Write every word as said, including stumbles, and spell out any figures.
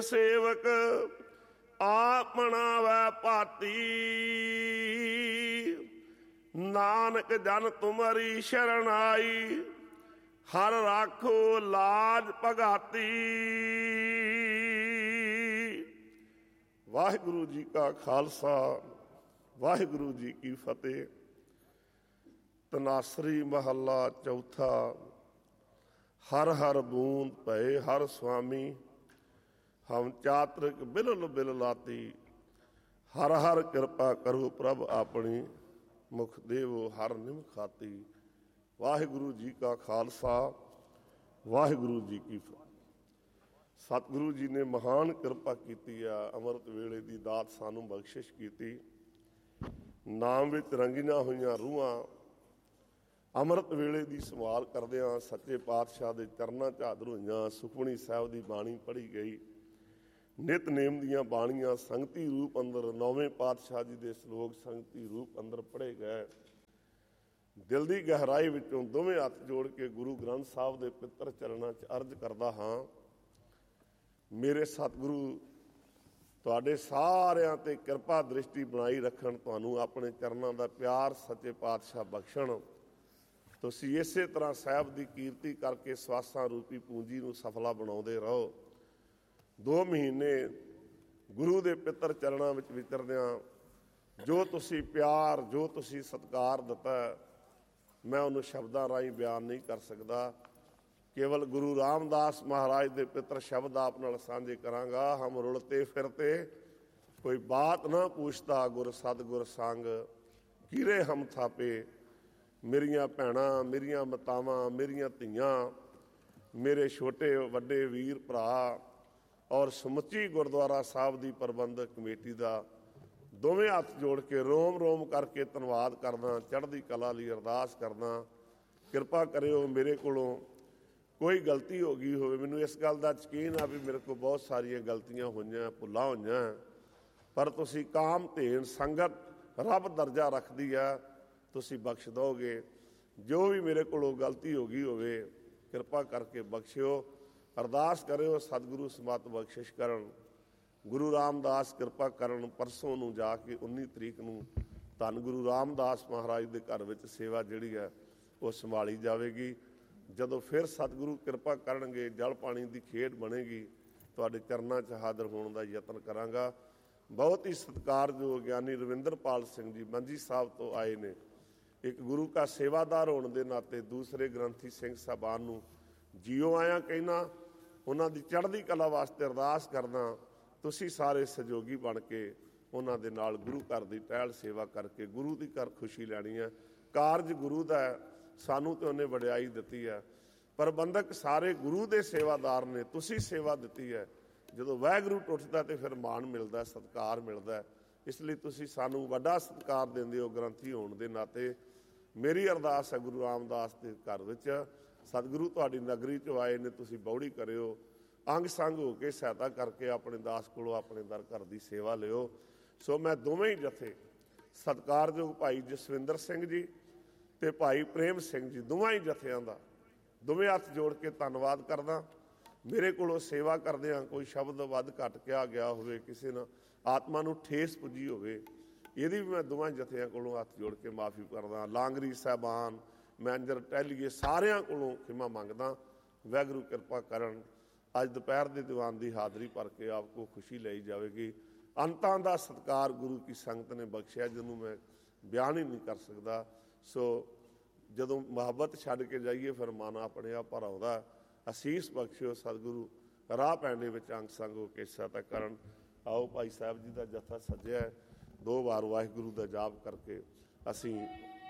ਸੇਵਕ ਆਪਣਾ ਵੈ ਭਾਤੀ, ਨਾਨਕ ਜਨ ਤੁਮਰੀ ਸ਼ਰਨ ਆਈ, ਹਰ ਰਾਖੋ ਲਾਜ ਭਗਾਤੀ। ਵਾਹਿਗੁਰੂ ਜੀ ਕਾ ਖਾਲਸਾ, ਵਾਹਿਗੁਰੂ ਜੀ ਕੀ ਫਤਿਹ। ਤਨਾਸਰੀ ਮਹੱਲਾ ਚੌਥਾ। ਹਰ ਹਰ ਬੂੰਦ ਭਏ ਹਰ ਸੁਆਮੀ, ਹਮ ਚਾਤ੍ਰਿਕ ਬਿਲਲ ਬਿਲ ਲਾਤੀ। ਹਰ ਹਰ ਕਿਰਪਾ ਕਰੋ ਪ੍ਰਭ ਆਪਣੀ, ਮੁਖ ਦੇਵੋ ਹਰ ਨਿਮ ਖਾਤੀ। ਵਾਹਿਗੁਰੂ ਜੀ ਕਾ ਖਾਲਸਾ, ਵਾਹਿਗੁਰੂ ਜੀ ਕੀ ਫਤਿਹ। ਸਤਿਗੁਰੂ ਜੀ ਨੇ ਮਹਾਨ ਕਿਰਪਾ ਕੀਤੀ ਆ, ਅੰਮ੍ਰਿਤ ਵੇਲੇ ਦੀ ਦਾਤ ਸਾਨੂੰ ਬਖਸ਼ਿਸ਼ ਕੀਤੀ। ਨਾਮ ਵਿੱਚ ਰੰਗੀਆਂ ਹੋਈਆਂ ਰੂਹਾਂ ਅੰਮ੍ਰਿਤ ਵੇਲੇ ਦੀ ਸੰਭਾਲ ਕਰਦਿਆਂ ਸੱਚੇ ਪਾਤਸ਼ਾਹ ਦੇ ਚਰਨਾਂ 'ਚ ਹਾਜ਼ਰ ਹੋਈਆਂ। ਸੁਖਮਣੀ ਸਾਹਿਬ ਦੀ ਬਾਣੀ ਪੜ੍ਹੀ ਗਈ, ਨਿਤਨੇਮ ਦੀਆਂ ਬਾਣੀਆਂ ਸੰਗਤੀ ਰੂਪ ਅੰਦਰ, ਨੌਵੇਂ ਪਾਤਸ਼ਾਹ ਜੀ ਦੇ ਸ਼ਲੋਕ ਸੰਗਤੀ ਰੂਪ ਅੰਦਰ ਪੜ੍ਹੇ ਗਏ। ਦਿਲ ਦੀ ਗਹਿਰਾਈ ਵਿੱਚੋਂ ਦੋਵੇਂ ਹੱਥ ਜੋੜ ਕੇ ਗੁਰੂ ਗ੍ਰੰਥ ਸਾਹਿਬ ਦੇ ਪਿੱਤਰ ਚਰਨਾਂ 'ਚ ਅਰਜ਼ ਕਰਦਾ ਹਾਂ, ਮੇਰੇ ਸਤਿਗੁਰੂ ਤੁਹਾਡੇ ਸਾਰਿਆਂ 'ਤੇ ਕਿਰਪਾ ਦ੍ਰਿਸ਼ਟੀ ਬਣਾਈ ਰੱਖਣ, ਤੁਹਾਨੂੰ ਆਪਣੇ ਚਰਨਾਂ ਦਾ ਪਿਆਰ ਸੱਚੇ ਪਾਤਸ਼ਾਹ ਬਖਸ਼ਣ। ਤੁਸੀਂ ਇਸੇ ਤਰ੍ਹਾਂ ਸਾਹਿਬ ਦੀ ਕੀਰਤੀ ਕਰਕੇ ਸਵਾਸਾਂ ਰੂਪੀ ਪੂੰਜੀ ਨੂੰ ਸਫਲਾ ਬਣਾਉਂਦੇ ਰਹੋ। ਦੋ ਮਹੀਨੇ ਗੁਰੂ ਦੇ ਪਿੱਤਰ ਚਰਨਾਂ ਵਿੱਚ ਵਿਚਰਦਿਆਂ ਜੋ ਤੁਸੀਂ ਪਿਆਰ, ਜੋ ਤੁਸੀਂ ਸਤਿਕਾਰ ਦਿੱਤਾ, ਮੈਂ ਉਹਨੂੰ ਸ਼ਬਦਾਂ ਰਾਹੀਂ ਬਿਆਨ ਨਹੀਂ ਕਰ ਸਕਦਾ। ਕੇਵਲ ਗੁਰੂ ਰਾਮਦਾਸ ਮਹਾਰਾਜ ਦੇ ਪਿੱਤਰ ਸ਼ਬਦ ਆਪ ਨਾਲ ਸਾਂਝੇ ਕਰਾਂਗਾ। ਹਮ ਰੁਲਤੇ ਫਿਰਤੇ ਕੋਈ ਬਾਤ ਨਾ ਪੁੱਛਤਾ, ਗੁਰ ਸਤਿਗੁਰ ਸੰਗ ਕੀਰੇ ਹਮ ਥਾਪੇ। ਮੇਰੀਆਂ ਭੈਣਾਂ, ਮੇਰੀਆਂ ਮਾਤਾਵਾਂ, ਮੇਰੀਆਂ ਧੀਆਂ, ਮੇਰੇ ਛੋਟੇ ਵੱਡੇ ਵੀਰ ਭਰਾ ਔਰ ਸਮੁੱਚੀ ਗੁਰਦੁਆਰਾ ਸਾਹਿਬ ਦੀ ਪ੍ਰਬੰਧਕ ਕਮੇਟੀ ਦਾ ਦੋਵੇਂ ਹੱਥ ਜੋੜ ਕੇ ਰੋਮ ਰੋਮ ਕਰਕੇ ਧੰਨਵਾਦ ਕਰਦਾ, ਚੜ੍ਹਦੀ ਕਲਾ ਲਈ ਅਰਦਾਸ ਕਰਦਾ। ਕਿਰਪਾ ਕਰਿਓ, ਮੇਰੇ ਕੋਲੋਂ ਕੋਈ ਗਲਤੀ ਹੋ ਗਈ ਹੋਵੇ, ਮੈਨੂੰ ਇਸ ਗੱਲ ਦਾ ਯਕੀਨ ਆ ਵੀ ਮੇਰੇ ਕੋਲ ਬਹੁਤ ਸਾਰੀਆਂ ਗਲਤੀਆਂ ਹੋਈਆਂ, ਭੁੱਲਾਂ ਹੋਈਆਂ, ਪਰ ਤੁਸੀਂ ਕਾਮ ਧੇਨ ਸੰਗਤ ਰੱਬ ਦਰਜਾ ਰੱਖਦੀ ਆ, ਤੁਸੀਂ ਬਖਸ਼ ਦਿਓਗੇ। ਜੋ ਵੀ ਮੇਰੇ ਕੋਲੋਂ ਗਲਤੀ ਹੋ ਗਈ ਹੋਵੇ ਕਿਰਪਾ ਕਰਕੇ ਬਖਸ਼ਿਓ। ਅਰਦਾਸ ਕਰਿਓ ਸਤਿਗੁਰੂ ਸਮਤ ਬਖਸ਼ਿਸ਼ ਕਰਨ, ਗੁਰੂ ਰਾਮਦਾਸ ਕਿਰਪਾ ਕਰਨ। ਪਰਸੋਂ ਨੂੰ ਜਾ ਕੇ ਉੱਨੀ ਤਰੀਕ ਨੂੰ ਧੰਨ ਗੁਰੂ ਰਾਮਦਾਸ ਮਹਾਰਾਜ ਦੇ ਘਰ ਵਿੱਚ ਸੇਵਾ ਜਿਹੜੀ ਹੈ ਉਹ ਸੰਭਾਲੀ ਜਾਵੇਗੀ। ਜਦੋਂ ਫਿਰ ਸਤਿਗੁਰੂ ਕਿਰਪਾ ਕਰਨਗੇ, ਜਲ ਪਾਣੀ ਦੀ ਖੇਡ ਬਣੇਗੀ, ਤੁਹਾਡੇ ਚਰਨਾਂ 'ਚ ਹਾਜ਼ਰ ਹੋਣ ਦਾ ਯਤਨ ਕਰਾਂਗਾ। ਬਹੁਤ ਹੀ ਸਤਿਕਾਰਯੋਗ ਗਿਆਨੀ ਰਵਿੰਦਰਪਾਲ ਸਿੰਘ ਜੀ ਮੰਜੀ ਸਾਹਿਬ ਤੋਂ ਆਏ ਨੇ। ਇੱਕ ਗੁਰੂ ਕਾ ਸੇਵਾਦਾਰ ਹੋਣ ਦੇ ਨਾਤੇ ਦੂਸਰੇ ਗ੍ਰੰਥੀ ਸਿੰਘ ਸਾਹਿਬਾਨ ਨੂੰ ਜੀਓ ਆਇਆ ਕਹਿਣਾ, ਉਹਨਾਂ ਦੀ ਚੜ੍ਹਦੀ ਕਲਾ ਵਾਸਤੇ ਅਰਦਾਸ ਕਰਦਾ। ਤੁਸੀਂ ਸਾਰੇ ਸਹਿਯੋਗੀ ਬਣ ਕੇ ਉਹਨਾਂ ਦੇ ਨਾਲ ਗੁਰੂ ਘਰ ਦੀ ਟਹਿਲ ਸੇਵਾ ਕਰਕੇ ਗੁਰੂ ਦੀ ਘਰ ਖੁਸ਼ੀ ਲੈਣੀ ਹੈ। ਕਾਰਜ ਗੁਰੂ ਦਾ ਹੈ, ਸਾਨੂੰ ਤਾਂ ਉਹਨੇ ਵਡਿਆਈ ਦਿੱਤੀ ਹੈ। ਪ੍ਰਬੰਧਕ ਸਾਰੇ ਗੁਰੂ ਦੇ ਸੇਵਾਦਾਰ ਨੇ, ਤੁਸੀਂ ਸੇਵਾ ਦਿੱਤੀ ਹੈ। ਜਦੋਂ ਵਾਹਿਗੁਰੂ ਟੁੱਟਦਾ ਤਾਂ ਫਿਰ ਮਾਣ ਮਿਲਦਾ, ਸਤਿਕਾਰ ਮਿਲਦਾ। ਇਸ ਲਈ ਤੁਸੀਂ ਸਾਨੂੰ ਵੱਡਾ ਸਤਿਕਾਰ ਦਿੰਦੇ ਹੋ ਗ੍ਰੰਥੀ ਹੋਣ ਦੇ ਨਾਤੇ। ਮੇਰੀ ਅਰਦਾਸ ਹੈ ਗੁਰੂ ਰਾਮਦਾਸ ਦੇ ਘਰ ਵਿੱਚ ਸਤਿਗੁਰੂ ਤੁਹਾਡੀ ਨਗਰੀ 'ਚ ਆਏ ਨੇ, ਤੁਸੀਂ ਬੌੜੀ ਕਰਿਓ, ਅੰਗ ਸੰਗ ਹੋ ਕੇ ਸਹਾਇਤਾ ਕਰਕੇ ਆਪਣੇ ਦਾਸ ਕੋਲੋਂ ਆਪਣੇ ਦਰ ਘਰ ਦੀ ਸੇਵਾ ਲਿਓ। ਸੋ ਮੈਂ ਦੋਵੇਂ ਹੀ ਜਥੇ ਸਤਿਕਾਰਯੋਗ ਭਾਈ ਜਸਵਿੰਦਰ ਸਿੰਘ ਜੀ ਅਤੇ ਭਾਈ ਪ੍ਰੇਮ ਸਿੰਘ ਜੀ, ਦੋਵਾਂ ਹੀ ਜਥਿਆਂ ਦਾ ਦੋਵੇਂ ਹੱਥ ਜੋੜ ਕੇ ਧੰਨਵਾਦ ਕਰਦਾ। ਮੇਰੇ ਕੋਲੋਂ ਸੇਵਾ ਕਰਦਿਆਂ ਕੋਈ ਸ਼ਬਦ ਵੱਧ ਘੱਟ ਕਿਹਾ ਗਿਆ ਹੋਵੇ, ਕਿਸੇ ਨਾਲ ਆਤਮਾ ਨੂੰ ਠੇਸ ਪੁੱਜੀ ਹੋਵੇ, ਇਹਦੀ ਵੀ ਮੈਂ ਦੋਵਾਂ ਜਥਿਆਂ ਕੋਲੋਂ ਹੱਥ ਜੋੜ ਕੇ ਮਾਫੀ ਕਰਦਾ। ਲਾਂਗਰੀ ਸਾਹਿਬਾਨ, ਮੈਨੇਜਰ ਟਹਿਲੀਏ, ਸਾਰਿਆਂ ਕੋਲੋਂ ਖਿਮਾ ਮੰਗਦਾ। ਵਾਹਿਗੁਰੂ ਕਿਰਪਾ ਕਰਨ, ਅੱਜ ਦੁਪਹਿਰ ਦੇ ਦੀਵਾਨ ਦੀ ਹਾਜ਼ਰੀ ਭਰ ਕੇ ਆਪ ਕੋ ਖੁਸ਼ੀ ਲਈ ਜਾਵੇਗੀ। ਅੰਤਾਂ ਦਾ ਸਤਿਕਾਰ ਗੁਰੂ ਕੀ ਸੰਗਤ ਨੇ ਬਖਸ਼ਿਆ, ਜਿਹਨੂੰ ਮੈਂ ਬਿਆਨ ਹੀ ਨਹੀਂ ਕਰ ਸਕਦਾ। ਸੋ ਜਦੋਂ ਮੁਹੱਬਤ ਛੱਡ ਕੇ ਜਾਈਏ ਫਿਰ ਮਨ ਆਪਣੇ ਆਪ ਭਰ ਆਉਂਦਾ। ਅਸੀਸ ਬਖਸ਼ਿਓ ਸਤਿਗੁਰੂ, ਰਾਹ ਪੈਣੇ ਵਿੱਚ ਅੰਗ ਸੰਗ ਹੋ ਕੇ ਸਹਾਇਤਾ ਕਰਨ। ਆਓ ਭਾਈ ਸਾਹਿਬ ਜੀ ਦਾ ਜਥਾ ਸੱਜਿਆ, ਦੋ ਵਾਰ ਵਾਹਿਗੁਰੂ ਦਾ ਜਾਪ ਕਰਕੇ ਅਸੀਂ